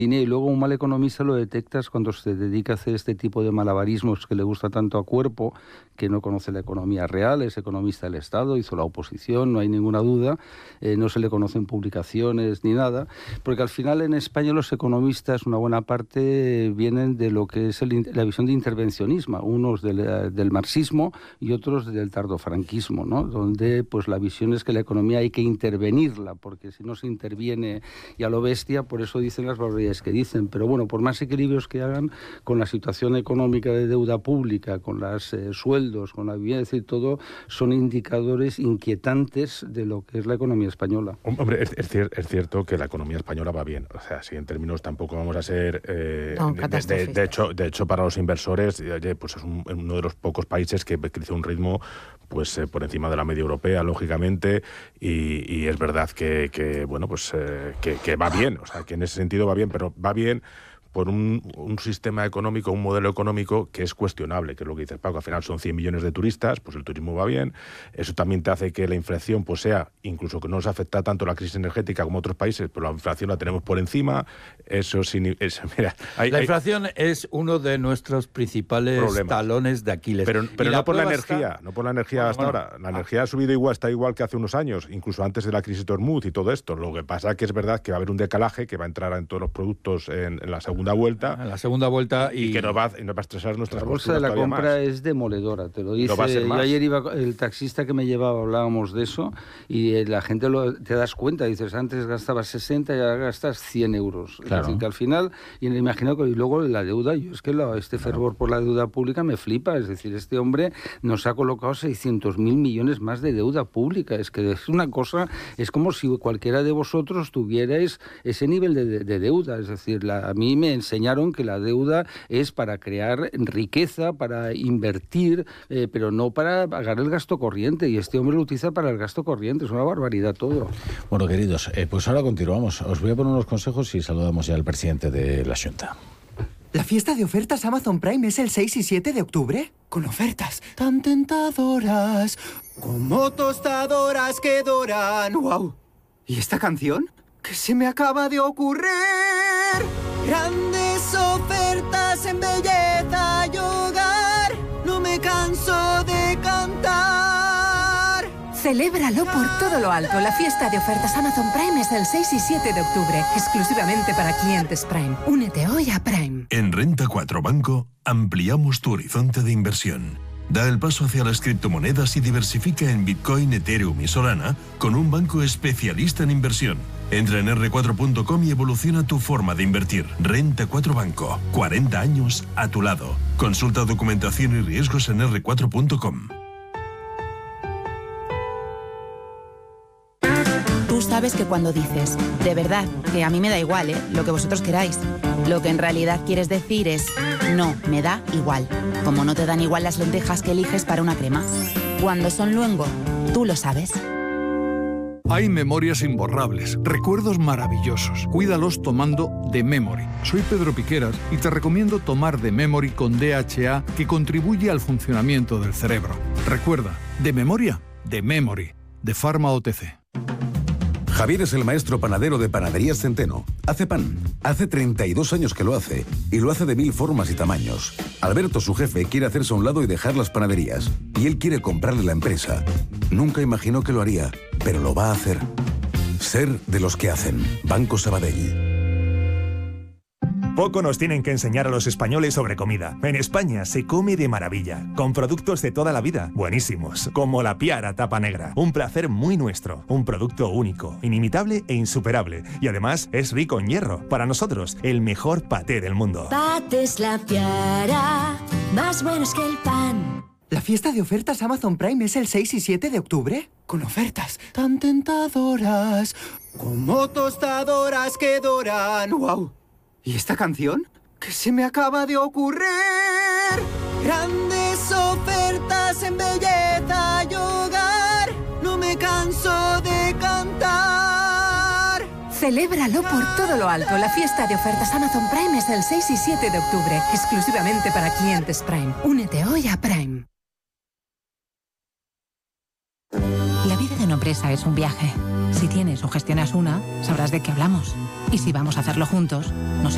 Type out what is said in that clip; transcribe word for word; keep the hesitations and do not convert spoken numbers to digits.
Y luego un mal economista lo detectas cuando se dedica a hacer este tipo de malabarismos que le gusta tanto a Cuerpo, que no conoce la economía real, es economista del Estado, hizo la oposición, no hay ninguna duda, eh, no se le conocen publicaciones ni nada, porque al final en España los economistas, una buena parte, vienen de lo que es el, la visión de intervencionismo, unos del, del marxismo y otros del tardofranquismo, ¿no? Donde pues la visión es que la economía hay que intervenirla, porque si no se interviene y a lo bestia, por eso dicen las barbaridades que dicen, pero bueno, por más equilibrios que hagan con la situación económica de deuda pública, con los eh, sueldos, con la vivienda, es decir, todo son indicadores inquietantes de lo que es la economía española. Hombre, es, es, cier- es cierto que la economía española va bien, o sea, si en términos tampoco vamos a ser... Eh, no, de, de, de, hecho, de hecho, para los inversores, oye, pues es un, uno de los pocos países que crece a un ritmo pues eh, por encima de la media europea, lógicamente, y, y es verdad que, que bueno, pues eh, que, que va bien, o sea, que en ese sentido va bien, pero va bien por un, un sistema económico, un modelo económico que es cuestionable, que es lo que dice Paco. Al final son cien millones de turistas, pues el turismo va bien. Eso también te hace que la inflación pues sea, incluso que no nos afecta tanto la crisis energética como otros países, pero la inflación la tenemos por encima. Eso sí, es, mira, hay, la hay, inflación es uno de nuestros principales problemas. Talones de Aquiles. Pero, pero no la por la energía, está... no por la energía bueno, hasta bueno. ahora. La energía ha subido igual, está igual que hace unos años, incluso antes de la crisis de Hormuz y todo esto. Lo que pasa es que es verdad que va a haber un decalaje que va a entrar en todos los productos en, en la segunda vuelta. En la segunda vuelta y, y que nos va, nos va a estresar nuestras La bolsa de la compra más. es demoledora, te lo dice. Lo va a ser más. Yo ayer iba, el taxista que me llevaba, hablábamos de eso, y eh, la gente lo, te das cuenta, dices, antes gastabas sesenta y ahora gastas cien euros. Claro. Es decir, que al final, y me imagino que y luego la deuda, yo es que la, este fervor por la deuda pública me flipa, es decir, este hombre nos ha colocado seiscientos mil millones más de deuda pública, es que es una cosa, es como si cualquiera de vosotros tuvierais ese nivel de, de, de deuda, es decir, la, a mí me enseñaron que la deuda es para crear riqueza, para invertir, eh, pero no para pagar el gasto corriente, y este hombre lo utiliza para el gasto corriente, es una barbaridad todo. Bueno, queridos, eh, pues ahora continuamos. Os voy a poner unos consejos y saludamos ya al presidente de la Xunta. ¿La fiesta de ofertas Amazon Prime es el seis y siete de octubre? Con ofertas tan tentadoras como tostadoras que doran. ¡Wow! ¿Y esta canción? ¿Qué se me acaba de ocurrir? Grandes ofertas en belleza y hogar. No me canso de cantar. Celébralo por todo lo alto. La fiesta de ofertas Amazon Prime es el seis y siete de octubre, exclusivamente para clientes Prime. Únete hoy a Prime. En Renta cuatro Banco ampliamos tu horizonte de inversión. Da el paso hacia las criptomonedas y diversifica en Bitcoin, Ethereum y Solana con un banco especialista en inversión. Entra en erre cuatro punto com y evoluciona tu forma de invertir. Renta cuatro Banco. cuarenta años a tu lado. Consulta documentación y riesgos en erre cuatro punto com. Tú sabes que cuando dices, de verdad, que a mí me da igual, ¿eh? Lo que vosotros queráis, lo que en realidad quieres decir es, no, me da igual. Como no te dan igual las lentejas que eliges para una crema. Cuando son luengo, tú lo sabes. Hay memorias imborrables, recuerdos maravillosos. Cuídalos tomando The Memory. Soy Pedro Piqueras y te recomiendo tomar The Memory con D H A, que contribuye al funcionamiento del cerebro. Recuerda, de memoria, The Memory, de Pharma O T C. Javier es el maestro panadero de Panaderías Centeno. Hace pan. Hace treinta y dos años que lo hace. Y lo hace de mil formas y tamaños. Alberto, su jefe, quiere hacerse a un lado y dejar las panaderías. Y él quiere comprarle la empresa. Nunca imaginó que lo haría, pero lo va a hacer. Ser de los que hacen. Banco Sabadell. Poco nos tienen que enseñar a los españoles sobre comida. En España se come de maravilla, con productos de toda la vida, buenísimos, como la Piara Tapa Negra. Un placer muy nuestro, un producto único, inimitable e insuperable. Y además es rico en hierro. Para nosotros, el mejor paté del mundo. Patés La Piara, más buenos que el pan. ¿La fiesta de ofertas Amazon Prime es el seis y siete de octubre? Con ofertas tan tentadoras como tostadoras que doran. ¡Wow! ¿Y esta canción? ¿Qué se me acaba de ocurrir? Grandes ofertas en belleza y hogar. No me canso de cantar. Celébralo por todo lo alto. La fiesta de ofertas Amazon Prime es el seis y siete de octubre, exclusivamente para clientes Prime. Únete hoy a Prime. La vida de una empresa es un viaje. Si tienes o gestionas una, sabrás de qué hablamos. Y si vamos a hacerlo juntos, nos